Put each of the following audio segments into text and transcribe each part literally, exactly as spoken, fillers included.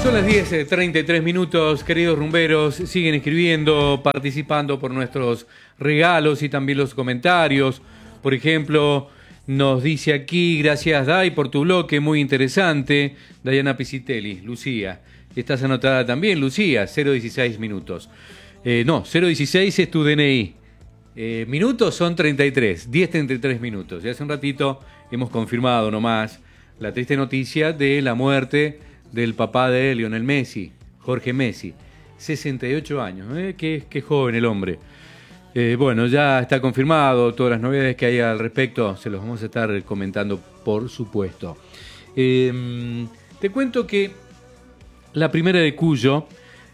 Son las diez treinta y tres minutos, queridos rumberos, siguen escribiendo, participando por nuestros regalos y también los comentarios. Por ejemplo, nos dice aquí, gracias Dai por tu bloque, muy interesante. Dayana Pisitelli, Lucía, estás anotada también, Lucía, cero dieciséis minutos. Eh, no, cero dieciséis es tu D N I. Eh, minutos son treinta y tres, diez treinta y tres minutos. Y hace un ratito hemos confirmado nomás la triste noticia de la muerte del papá de Lionel Messi, Jorge Messi, sesenta y ocho años, ¿eh? qué, qué joven el hombre. Eh, bueno, ya está confirmado, todas las novedades que hay al respecto se los vamos a estar comentando, por supuesto. Eh, te cuento que la Primera de Cuyo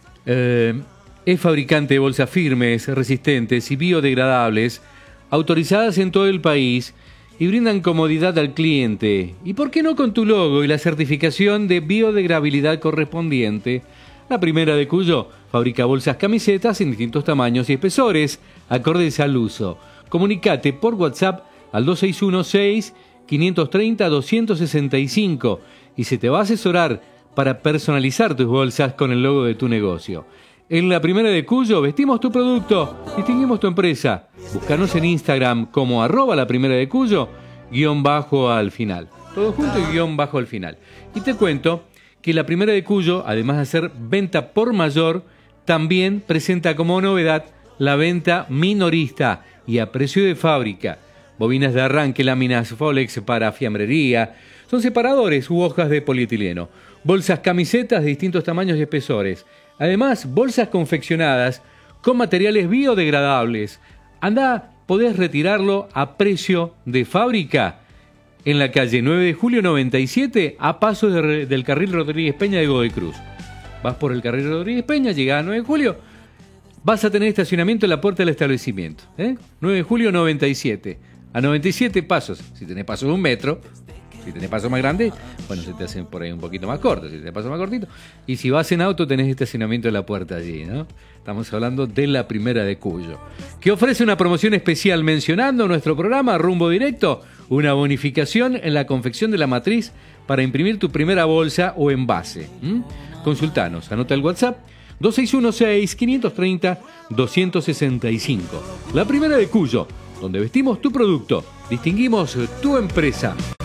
eh, es fabricante de bolsas firmes, resistentes y biodegradables, autorizadas en todo el país, y brindan comodidad al cliente. ¿Y por qué no con tu logo y la certificación de biodegradabilidad correspondiente? La Primera de Cuyo fabrica bolsas camisetas en distintos tamaños y espesores, acordes al uso. Comunicate por WhatsApp al dos seis uno seis, cinco tres cero, dos seis cinco y se te va a asesorar para personalizar tus bolsas con el logo de tu negocio. En La Primera de Cuyo vestimos tu producto, distinguimos tu empresa. Búscanos en Instagram como arroba La Primera de Cuyo, guión bajo al final. Todo junto y guión bajo al final. Y te cuento que La Primera de Cuyo, además de hacer venta por mayor, también presenta como novedad la venta minorista y a precio de fábrica. Bobinas de arranque, láminas Folex para fiambrería, son separadores u hojas de polietileno. Bolsas camisetas de distintos tamaños y espesores. Además, bolsas confeccionadas con materiales biodegradables. Andá, podés retirarlo a precio de fábrica en la calle nueve de julio noventa y siete, a paso de, del carril Rodríguez Peña de Godoy Cruz. Vas por el carril Rodríguez Peña, llegás a nueve de julio, vas a tener estacionamiento en la puerta del establecimiento. ¿eh? nueve de julio noventa y siete, a noventa y siete pasos. Si tenés pasos de un metro, si tenés paso más grande, bueno, se te hacen por ahí un poquito más corto, si tenés paso más cortito. Y si vas en auto, tenés estacionamiento en la puerta allí, ¿no? Estamos hablando de La Primera de Cuyo, que ofrece una promoción especial mencionando nuestro programa Rumbo Directo, una bonificación en la confección de la matriz para imprimir tu primera bolsa o envase. ¿Mm? Consultanos, anota el WhatsApp dos seis uno seis, cinco tres cero, dos seis cinco. La Primera de Cuyo, donde vestimos tu producto, distinguimos tu empresa.